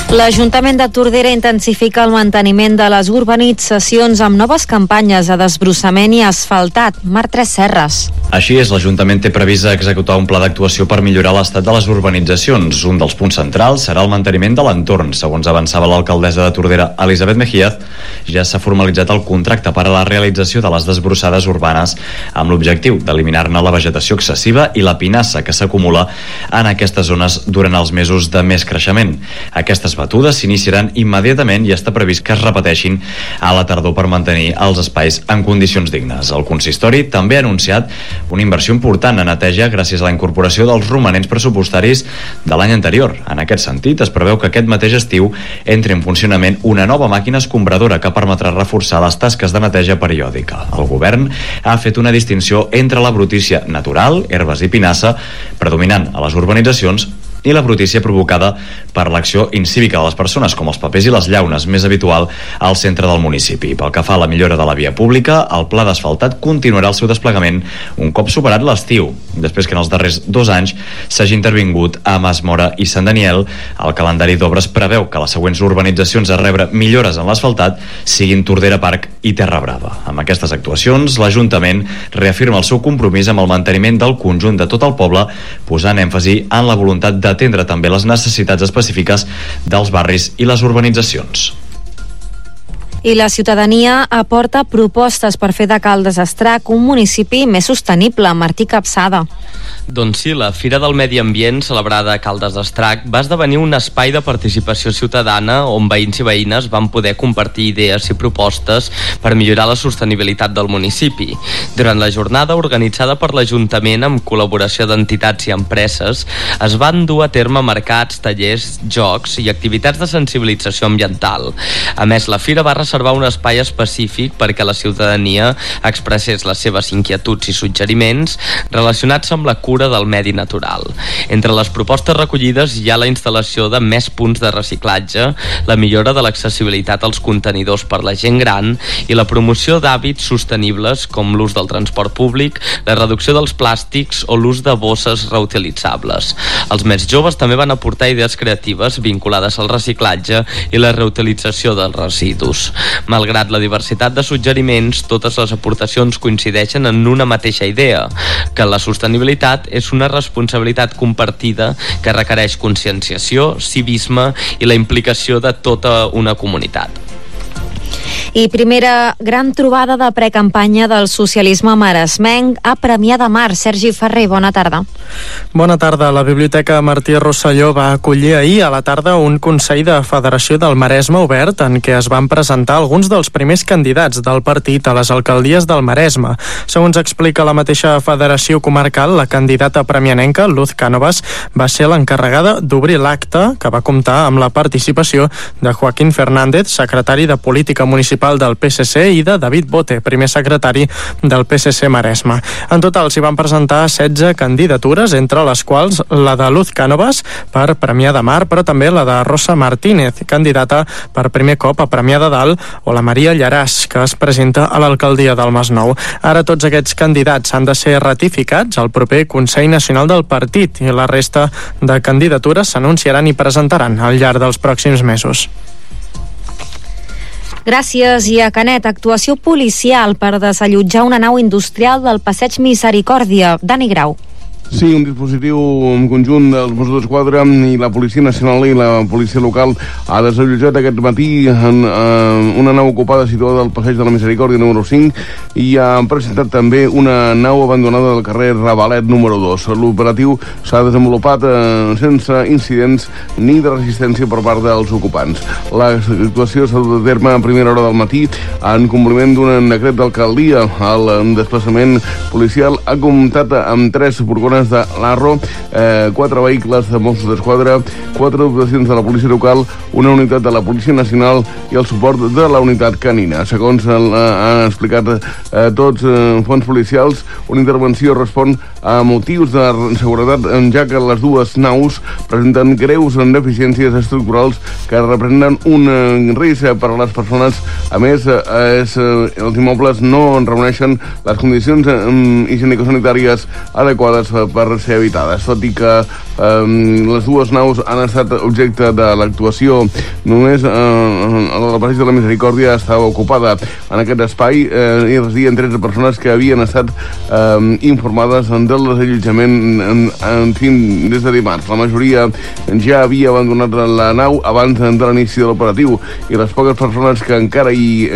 L'Ajuntament de Tordera intensifica el manteniment de les urbanitzacions amb noves campanyes de desbrossament i asfaltat. Marc Tres Serres. Així és, l'Ajuntament té previst executar un pla d'actuació per millorar l'estat de les urbanitzacions. Un dels punts centrals serà el manteniment de l'entorn. Segons avançava l'alcaldessa de Tordera, Elisabet Mejías, ja s'ha formalitzat el contracte per a la realització de les desbrossades urbanes amb l'objectiu d'eliminar-ne la vegetació excessiva i la pinassa que s'acumula en aquestes zones durant els mesos de més creixement. Aquestes batudes s'iniciaran immediatament i està previst que es repeteixin a la tardor per mantenir els espais en condicions dignes. El consistori també ha anunciat una inversió important en neteja gràcies a la incorporació dels romanents pressupostaris de l'any anterior. En aquest sentit, es preveu que aquest mateix estiu entri en funcionament una nova màquina escombradora que permetrà reforçar les tasques de neteja periòdica. El govern ha fet una distinció entre la brutícia natural, herbes i pinassa, predominant a les urbanitzacions, i la brutícia provocada per l'acció incívica de les persones, com els papers i les llaunes, més habitual al centre del municipi. Pel que fa a la millora de la via pública, el pla d'asfaltat continuarà el seu desplegament un cop superat l'estiu, després que en els darrers 2 anys s'hagi intervingut a Mas Mora i Sant Daniel. El calendari d'obres preveu que les següents urbanitzacions a rebre millores en l'asfaltat siguin Tordera Parc i Terra Brava. Amb aquestes actuacions, l'Ajuntament reafirma el seu compromís amb el manteniment del conjunt de tot el poble, posant èmfasi en la voluntat d'atendre també les necessitats específiques dels barris i les urbanitzacions. I la ciutadania aporta propostes per fer de Caldes d'Estrac un municipi més sostenible. Martí Capçada. Doncs sí, la Fira del Medi Ambient, celebrada a Caldes d'Estrac, va esdevenir un espai de participació ciutadana on veïns i veïnes van poder compartir idees i propostes per millorar la sostenibilitat del municipi. Durant la jornada, organitzada per l'Ajuntament amb col·laboració d'entitats i empreses, es van dur a terme mercats, tallers, jocs i activitats de sensibilització ambiental. A més, la Fira va reservar un espai específic perquè la ciutadania expressés les seves inquietuds i suggeriments relacionats amb la cura del medi natural. Entre les propostes recollides hi ha la instal·lació de més punts de reciclatge, la millora de l'accessibilitat als contenidors per la gent gran i la promoció d'hàbits sostenibles com l'ús del transport públic, la reducció dels plàstics o l'ús de bosses reutilitzables. Els més joves també van aportar idees creatives vinculades al reciclatge i la reutilització dels residus. Malgrat la diversitat de suggeriments, totes les aportacions coincideixen en una mateixa idea, que la sostenibilitat és una responsabilitat compartida que requereix conscienciació, civisme i la implicació de tota una comunitat. I primera gran trobada de precampanya del socialisme maresmenc a Premià de Mar. Sergi Ferrer, bona tarda. Bona tarda. La Biblioteca Martí Rosselló va acollir ahir a la tarda un Consell de Federació del Maresme obert en què es van presentar alguns dels primers candidats del partit a les alcaldies del Maresme. Segons explica la mateixa Federació Comarcal, la candidata premianenca, Luz Cánovas, va ser l'encarregada d'obrir l'acte, que va comptar amb la participació de Joaquín Fernández, secretari de Política Municipal del PSC, i de David Bote, primer secretari del PSC Maresme. En total s'hi van presentar 16 candidatures, entre les quals la de Luz Cánovas per Premià de Mar, però també la de Rosa Martínez, candidata per primer cop a Premià de Dalt, o la Maria Llaràs, que es presenta a l'alcaldia del Masnou. Ara tots aquests candidats han de ser ratificats al proper Consell Nacional del Partit i la resta de candidatures s'anunciaran i presentaran al llarg dels pròxims mesos. Gràcies. I a Canet, actuació policial per desallotjar una nau industrial del Passeig Misericòrdia. Dani Grau. Sí, un dispositiu conjunt dels Mossos d'Esquadra i la Policia Nacional i la Policia Local ha desallotjat aquest matí en una nau ocupada situada al Passeig de la Misericòrdia número 5 i ha presentat també una nau abandonada del carrer Ravalet número 2. L'operatiu s'ha desenvolupat sense incidents ni de resistència per part dels ocupants. L'actuació s'ha dut a terme a primera hora del matí en compliment d'un decret d'alcaldia. El desplaçament policial ha comptat amb 3 furgones de l'Arro, 4 vehicles de Mossos d'Esquadra, 4 dotacions de la policia local, una unitat de la Policia Nacional i el suport de la unitat canina. Segons han explicat tots fons policials, una intervenció respon a motius de seguretat, ja que les dues naus presenten greus deficiències estructurals que representen un risc per a les persones. A més, els immobles no reuneixen les condicions higienico-sanitàries adequades per ser habitades, tot i que Les dues naus han estat objecte de l'actuació. Només el passeig de la Misericòrdia estava ocupada. En aquest espai hi residien 13 persones que havien estat informades del desallotjament des de dimarts. La majoria ja havia abandonat la nau abans de l'inici de l'operatiu i les poques persones que encara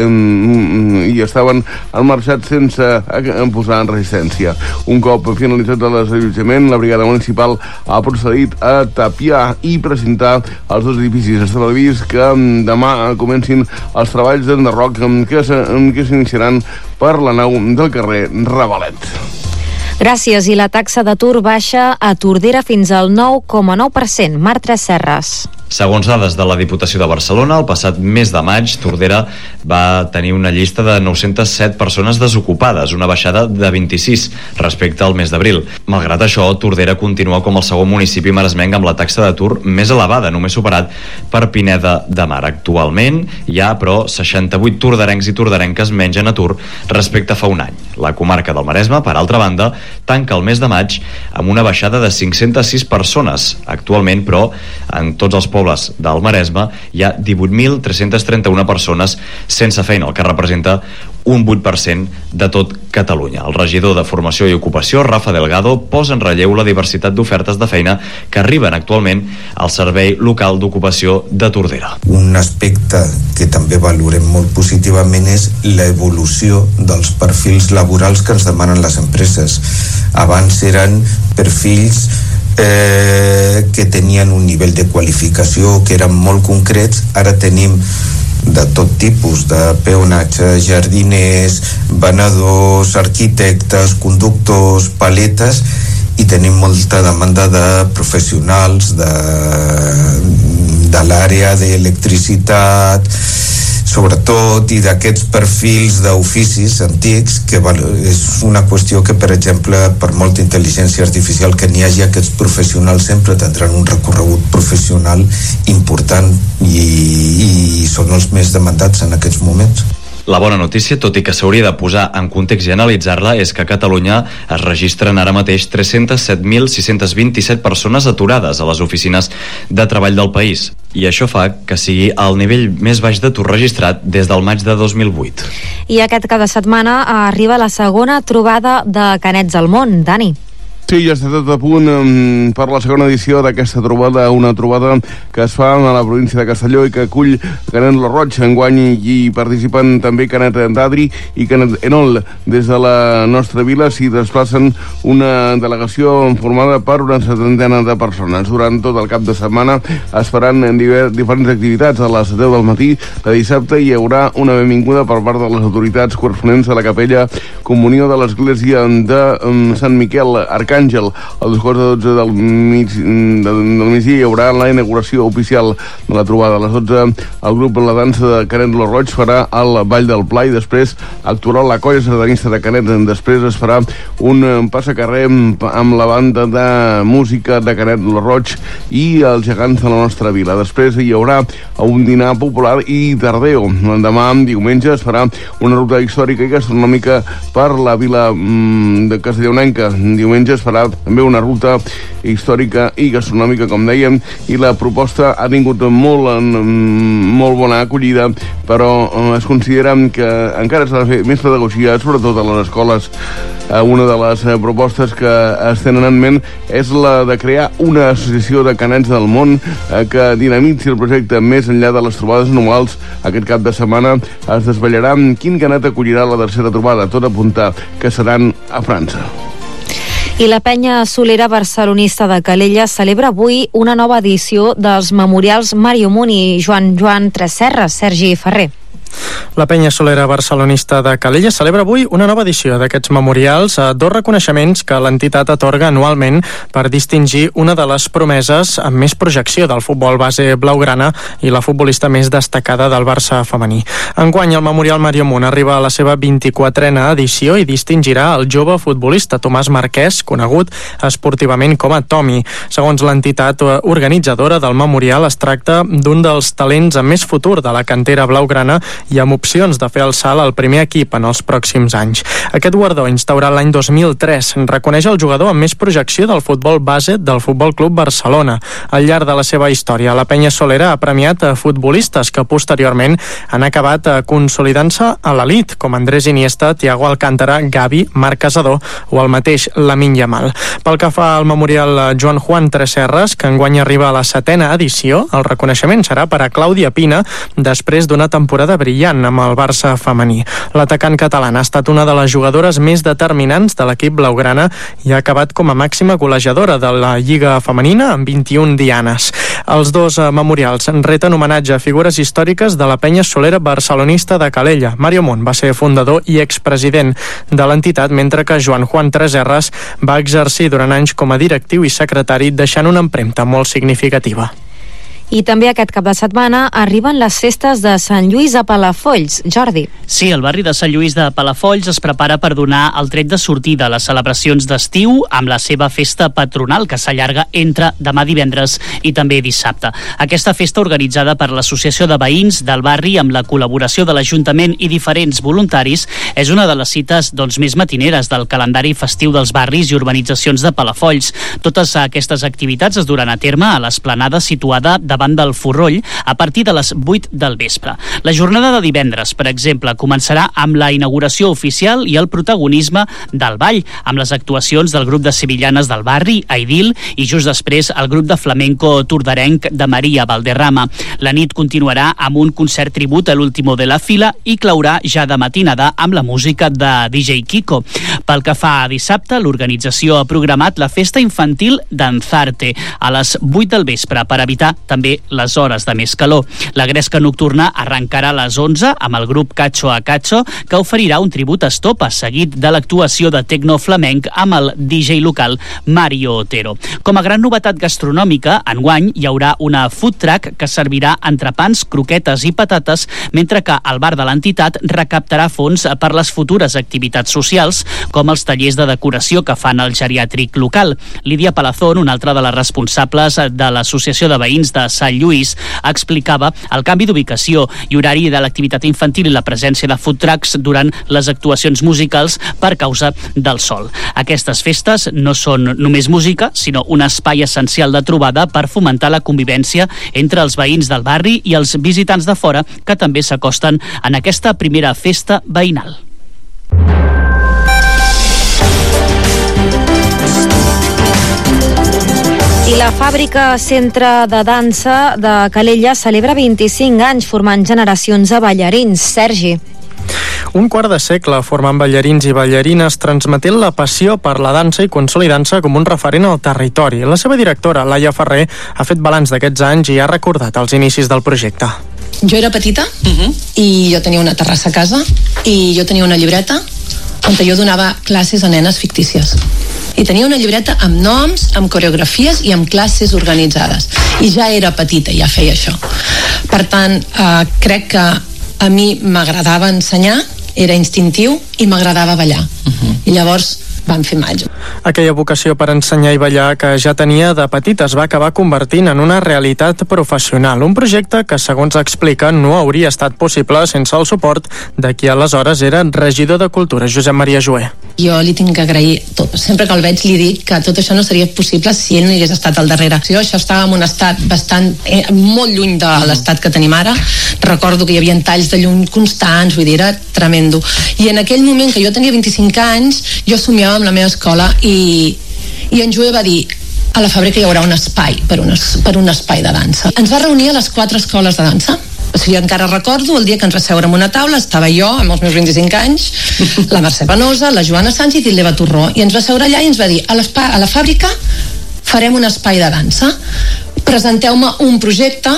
hi estaven han marxat sense posar en resistència. Un cop finalitzat el desallotjament, la brigada municipal ha procedit a tapiar i precintar els dos edificis. Està previst que demà comencin els treballs d'enderroc que s'iniciaran per la nau del carrer Ravalet. Gràcies. I la taxa d'atur baixa a Tordera fins al 9,9%. Marc Tresserras. Segons dades de la Diputació de Barcelona, el passat mes de maig, Tordera va tenir una llista de 907 persones desocupades, una baixada de 26 respecte al mes d'abril. Malgrat això, Tordera continua com el segon municipi maresmenc amb la taxa d'atur més elevada, només superat per Pineda de Mar. Actualment hi ha, però, 68 torderencs i torderenques menys en atur respecte a fa un any. La comarca del Maresme, per altra banda, tanca el mes de maig amb una baixada de 506 persones. Actualment, però, en tots els pobles del Maresme hi ha 18.331 persones sense feina, el que representa un 8% de tot Catalunya. El regidor de Formació i Ocupació, Rafa Delgado, posa en relleu la diversitat d'ofertes de feina que arriben actualment al Servei Local d'Ocupació de Tordera. Un aspecte que també valorem molt positivament és l'evolució dels perfils laborals que ens demanen les empreses. Abans eren perfils que tenien un nivell de qualificació que eren molt concrets. Ara tenim de tot tipus, de peonatge, jardiners, venedors, arquitectes, conductors, paletes, i tenim molta demanda de professionals de l'àrea d'electricitat, sobretot, i d'aquests perfils d'oficis antics, que és una qüestió que, per exemple, per molta intel·ligència artificial que n'hi hagi, aquests professionals sempre tindran un recorregut professional important i són els més demandats en aquests moments. La bona notícia, tot i que s'hauria de posar en context i analitzar-la, és que a Catalunya es registren ara mateix 307.627 persones aturades a les oficines de treball del país. I això fa que sigui el nivell més baix d'atur registrat des del maig de 2008. I aquest cap de setmana arriba la segona trobada de Canets al món. Dani. Sí, ja està tot a punt per la segona edició d'aquesta trobada, una trobada que es fa a la província de Castelló i que acull Canet lo Roig. Enguany hi participen també Canet d'Adri i Canet Enol. Des de la nostra vila s'hi desplacen una delegació formada per una setantena de persones. Durant tot el cap de setmana es faran diferents activitats. A les 10 del matí de dissabte hi haurà una benvinguda per part de les autoritats corresponents a la capella Comunió de l'Església de Sant Miquel Arcàngel. A 2:12 del migdia hi haurà la inauguració oficial de la trobada. A les 12 el grup La Dansa de Canet lo Roig farà el Ball del Pla i després actuarà la colla sardanista de Canet. Després es farà un passacarrer amb la banda de música de Canet lo Roig i els gegants de la nostra vila. Després hi haurà un dinar popular i tardeo. Demà, diumenge, es farà una ruta històrica i gastronòmica per la vila de castellonenca. Diumenge es farà també una ruta històrica i gastronòmica, com dèiem, i la proposta ha tingut molt bona acollida, però es considera que encara s'ha de fer més pedagogia, sobretot a les escoles. Una de les propostes que es tenen en ment és la de crear una associació de canets del món que dinamitzi el projecte més enllà de les trobades anuals. Aquest cap de setmana es desvetllarà quin canet acollirà la tercera trobada, tot apunta que seran a França. I la penya solera barcelonista de Calella celebra avui una nova edició dels memorials Mario Muni i Joan Tresserras. Sergi Ferrer. La penya solera barcelonista de Calella celebra avui una nova edició d'aquests memorials, dos reconeixements que l'entitat atorga anualment per distingir una de les promeses amb més projecció del futbol base blaugrana i la futbolista més destacada del Barça femení. Enguany, el memorial Mario Munt arriba a la seva 24a edició i distingirà el jove futbolista Tomàs Marquès, conegut esportivament com a Tomi. Segons l'entitat organitzadora del memorial, es tracta d'un dels talents amb més futur de la cantera blaugrana i amb opcions de fer el salt al primer equip en els pròxims anys. Aquest guardó, instaurat l'any 2003, reconeix el jugador amb més projecció del futbol base del Futbol Club Barcelona. Al llarg de la seva història, la penya solera ha premiat a futbolistes que posteriorment han acabat consolidant-se a l'elit, com Andrés Iniesta, Thiago Alcántara, Gavi, Marc Casadó o el mateix Lamine Yamal. Pel que fa al memorial Joan Juan Tresserras, que enguany arriba a la 7ª edició, el reconeixement serà per a Clàudia Pina després d'una temporada brillant amb el Barça femení. L'atacant catalana ha estat una de les jugadores més determinants de l'equip blaugrana i ha acabat com a màxima golejadora de la Lliga femenina amb 21 dianes. Els dos memorials reten homenatge a figures històriques de la penya solera barcelonista de Calella. Mario Mont va ser fundador i expresident de l'entitat, mentre que Joan Juan Tresserras va exercir durant anys com a directiu i secretari, deixant una empremta molt significativa. I també aquest cap de setmana arriben les festes de Sant Lluís a Palafolls. Jordi. Sí, el barri de Sant Lluís de Palafolls es prepara per donar el tret de sortida a les celebracions d'estiu amb la seva festa patronal, que s'allarga entre demà divendres i també dissabte. Aquesta festa, organitzada per l'Associació de Veïns del barri amb la col·laboració de l'Ajuntament i diferents voluntaris, és una de les cites més matineres del calendari festiu dels barris i urbanitzacions de Palafolls. Totes aquestes activitats es duran a terme a l'esplanada situada davant del Forroll a partir de les 8 del vespre. La jornada de divendres, per exemple, començarà amb la inauguració oficial i el protagonisme del ball, amb les actuacions del grup de sevillanes del barri, Aidil, i just després el grup de flamenco tordarenc de Maria Valderrama. La nit continuarà amb un concert tribut a l'Último de la Fila i claurà ja de matinada amb la música de DJ Kiko. Pel que fa a dissabte, l'organització ha programat la festa infantil Danzarte a les 8 del vespre per evitar també les hores de més calor. La gresca nocturna arrencarà a les 11 amb el grup Cacho a Cacho, que oferirà un tribut a Estopa, seguit de l'actuació de tecno flamenc amb el DJ local Mario Otero. Com a gran novetat gastronòmica, enguany hi haurà una food truck que servirà entrepans, croquetes i patates, mentre que el bar de l'entitat recaptarà fons per les futures activitats socials, com els tallers de decoració que fan el geriàtric local. Lídia Palazón, una altra de les responsables de l'Associació de Veïns de Sant Lluís, explicava el canvi d'ubicació i horari de l'activitat infantil i la presència de food trucks durant les actuacions musicals per causa del sol. Aquestes festes no són només música, sinó un espai essencial de trobada per fomentar la convivència entre els veïns del barri i els visitants de fora que també s'acosten en aquesta primera festa veïnal. I la fàbrica Centre de Dansa de Calella celebra 25 anys formant generacions de ballarins. Sergi. Un quart de segle formant ballarins i ballarines, transmetent la passió per la dansa i consolidant-se com un referent al territori. La seva directora, Laia Ferrer, ha fet balanç d'aquests anys i ha recordat els inicis del projecte. Jo era petita i jo tenia una terrassa a casa i jo tenia una llibreta on jo donava classes a nenes fictícies. I tenia una llibreta amb noms, amb coreografies i amb classes organitzades. I ja era petita, ja feia això. Per tant, crec que a mi m'agradava ensenyar, era instintiu i m'agradava ballar. I llavors vam fer Maig. Aquella vocació per ensenyar i ballar que ja tenia de petita es va acabar convertint en una realitat professional. Un projecte que, segons explica, no hauria estat possible sense el suport de qui aleshores era regidor de Cultura, Josep Maria Joé. Jo li tinc que agrair tot. Sempre que el veig li dic que tot això no seria possible si ell no hi hagués estat al darrere. Jo això estava en un estat bastant, molt lluny de l'estat que tenim ara. Recordo que hi havia talls de llum constants, vull dir, era tremendo. I en aquell moment que jo tenia 25 anys, jo somiava amb la meva escola i en Joé va dir: a la fàbrica hi haurà un espai per un espai de dansa. Ens va reunir a les 4 escoles de dansa. O sigui, encara recordo el dia que ens va seure en una taula, estava jo amb els meus 25 anys, la Mercè Penosa, la Joana Sánchez i l'Eva Torró, i ens va seure allà i ens va dir: a la fàbrica farem un espai de dansa, presenteu-me un projecte.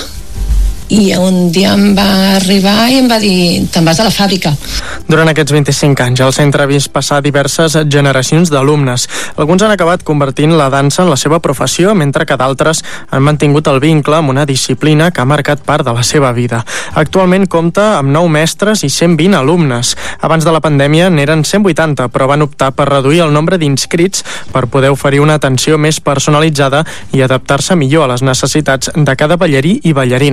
I un dia em va arribar i em va dir: te'n vas a la fàbrica. Durant aquests 25 anys, el centre ha vist passar diverses generacions d'alumnes. Alguns han acabat convertint la dansa en la seva professió, mentre que d'altres han mantingut el vincle amb una disciplina que ha marcat part de la seva vida. Actualment compta amb 9 mestres i 120 alumnes. Abans de la pandèmia n'eren 180, però van optar per reduir el nombre d'inscrits per poder oferir una atenció més personalitzada i adaptar-se millor a les necessitats de cada ballarí i ballarina.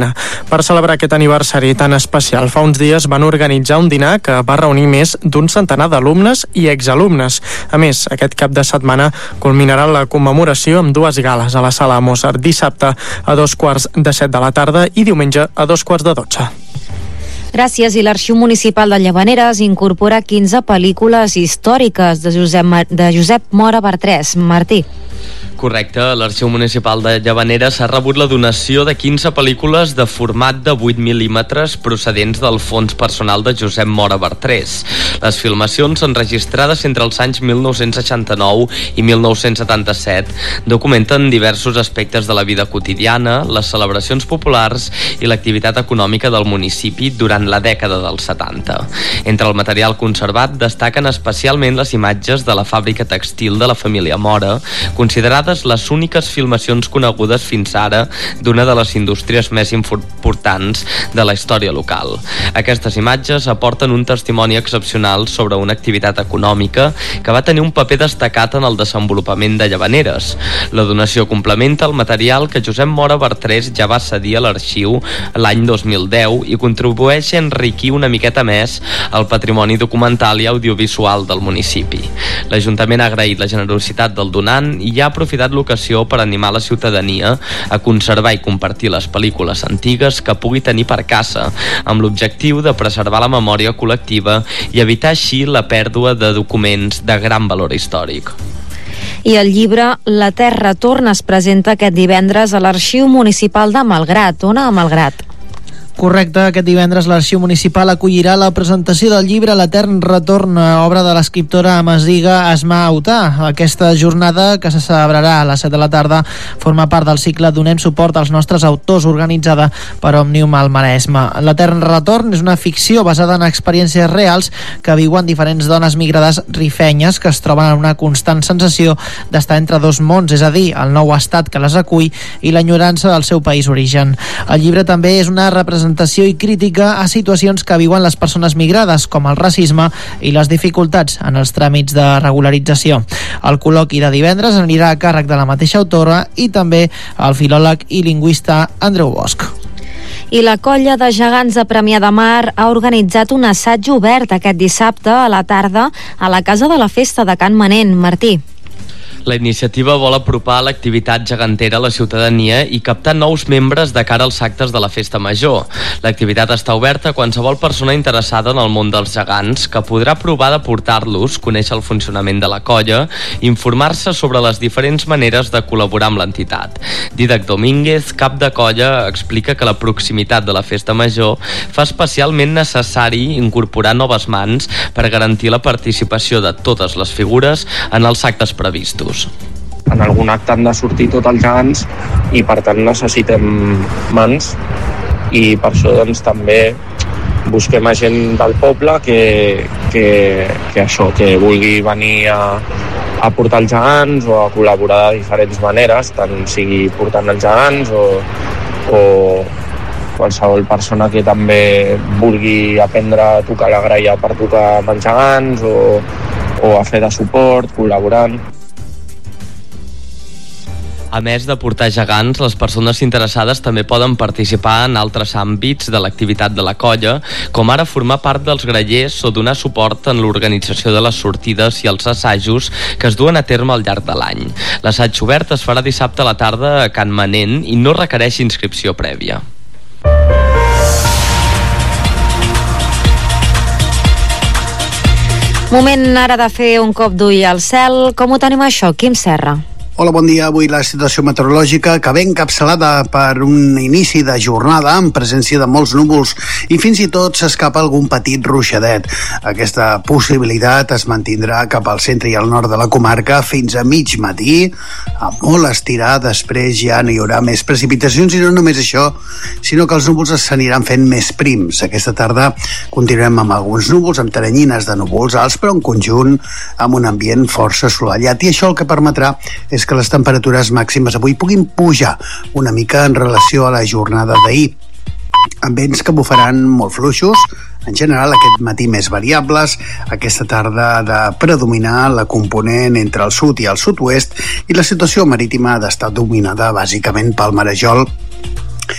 Per celebrar aquest aniversari tan especial, fa uns dies van organitzar un dinar que va reunir més d'un centenar d'alumnes i exalumnes. A més, aquest cap de setmana culminarà la commemoració amb dues gales a la Sala Mozart, dissabte a 7:15 de la tarda i diumenge a 11:45. Gràcies. I l'Arxiu Municipal de Llavaneres incorpora 15 pel·lícules històriques de Josep Móra Bartrès. Martí. Correcte, l'Arxiu Municipal de Llavaneres ha rebut la donació de 15 pel·lícules de format de 8 mil·límetres procedents del fons personal de Josep Móra Bartrès. Les filmacions enregistrades entre els anys 1969 i 1977 documenten diversos aspectes de la vida quotidiana, les celebracions populars i l'activitat econòmica del municipi durant la dècada dels 70. Entre el material conservat destaquen especialment les imatges de la fàbrica textil de la família Móra, considerades les úniques filmacions conegudes fins ara d'una de les indústries més importants de la història local. Aquestes imatges aporten un testimoni excepcional sobre una activitat econòmica que va tenir un paper destacat en el desenvolupament de Llavaneres. La donació complementa el material que Josep Móra Bartrès ja va cedir a l'arxiu l'any 2010 i contribueix a enriquir una miqueta més el patrimoni documental i audiovisual del municipi. L'Ajuntament ha agraït la generositat del donant i ha aprofitat l'ocasió per animar la ciutadania a conservar i compartir les pel·lícules antigues que pugui tenir per casa, amb l'objectiu de preservar la memòria col·lectiva i evitar així la pèrdua de documents de gran valor històric. I el llibre La Terra Torna es presenta aquest divendres a l'Arxiu Municipal de Malgrat. On a Malgrat? Correcte, aquest divendres l'Arxiu Municipal acollirà la presentació del llibre L'Etern Retorn, obra de l'escriptora amaziga Asma Autà. Aquesta jornada, que se celebrarà a les 7 de la tarda, forma part del cicle Donem suport als nostres autors, organitzada per Òmnium al Maresme. L'Etern Retorn és una ficció basada en experiències reals que viuen diferents dones migrades rifenyes que es troben en una constant sensació d'estar entre dos mons, és a dir, el nou estat que les acull i l'enyorança del seu país origen. El llibre també és una representació i crítica a situacions que viuen les persones migrades, com el racisme i les dificultats en els tràmits de regularització. El col·loqui de divendres anirà a càrrec de la mateixa autora i també el filòleg i lingüista Andreu Bosch. I la Colla de Gegants de Premià de Mar ha organitzat un assaig obert aquest dissabte a la tarda a la Casa de la Festa de Can Manent. Martí. La iniciativa vol apropar l'activitat gegantera a la ciutadania i captar nous membres de cara als actes de la Festa Major. L'activitat està oberta a qualsevol persona interessada en el món dels gegants, que podrà provar de portar-los, conèixer el funcionament de la colla i informar-se sobre les diferents maneres de col·laborar amb l'entitat. Dídac Domínguez, cap de colla, explica que la proximitat de la Festa Major fa especialment necessari incorporar noves mans per garantir la participació de totes les figures en els actes previstos. En algun acte han de sortir tots els gegants i per tant necessitem mans i per això doncs també busquem a gent del poble que vulgui venir a portar els gegants o a col·laborar de diferents maneres, tant sigui portant els gegants o qualsevol persona que també vulgui aprendre a tocar la graella per tocar amb els gegants o a fer de suport, col·laborant. A més de portar gegants, les persones interessades també poden participar en altres àmbits de l'activitat de la colla, com ara formar part dels grallers o donar suport en l'organització de les sortides i els assajos que es duen a terme al llarg de l'any. L'assaig obert es farà dissabte a la tarda a Can Manent i no requereix inscripció prèvia. Moment ara de fer un cop d'ull al cel. Com ho tenim això, Quim Serra? Hola, bon dia. Avui la situació meteorològica que ve encapçalada per un inici de jornada amb presència de molts núvols i fins i tot s'escapa algun petit ruixadet. Aquesta possibilitat es mantindrà cap al centre i al nord de la comarca fins a mig matí, a molt estirar. Després ja no hi haurà més precipitacions i no només això, sinó que els núvols s'aniran fent més prims. Aquesta tarda continuem amb alguns núvols, amb teranyines de núvols alts, però en conjunt amb un ambient força assolellat, i això el que permetrà és que les temperatures màximes avui puguin pujar una mica en relació a la jornada d'ahir, amb vents que bufaran molt fluixos, en general aquest matí més variables, aquesta tarda de predominar la component entre el sud i el sud-oest, i la situació marítima ha d'estar dominada bàsicament pel marejol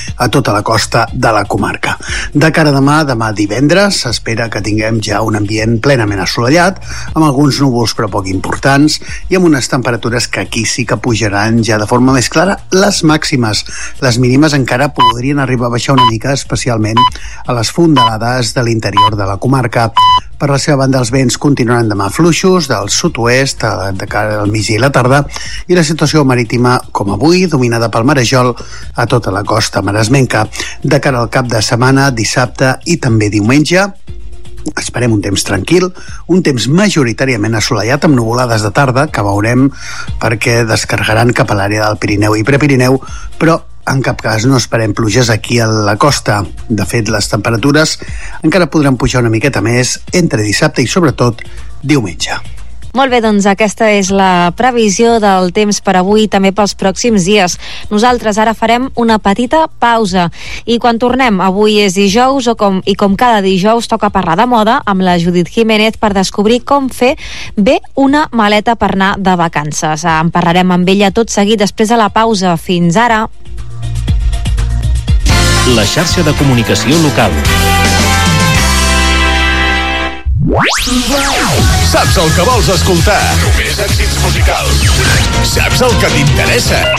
a tota la costa de la comarca. De cara a demà divendres, s'espera que tinguem ja un ambient plenament assolellat, amb alguns núvols però poc importants i amb unes temperatures que aquí sí que pujaran ja de forma més clara les màximes. Les mínimes encara podrien arribar a baixar una mica, especialment a les fondalades de l'interior de la comarca. Per la seva banda, els vents continuaran demà fluixos del sud-oest de cara al migdia i la tarda, i la situació marítima, com avui, dominada pel marejol a tota la costa maresmenca. De cara al cap de setmana, dissabte i també diumenge, esperem un temps tranquil, un temps majoritàriament assolellat amb nuvolades de tarda que veurem perquè descarregaran cap a l'àrea del Pirineu i Prepirineu, però en cap cas no esperem pluges aquí a la costa. De fet, les temperatures encara podran pujar una miqueta més entre dissabte i sobretot diumenge. Molt bé, doncs aquesta és la previsió del temps per avui i també pels pròxims dies. Nosaltres ara farem una petita pausa i quan tornem, avui és dijous i com cada dijous toca parlar de moda amb la Judit Jiménez per descobrir com fer bé una maleta per anar de vacances. En parlarem amb ella tot seguit després de la pausa. Fins ara. La xarxa de comunicació local. Saps el que vols escoltar? Només èxits musicals. Saps el que t'interessa?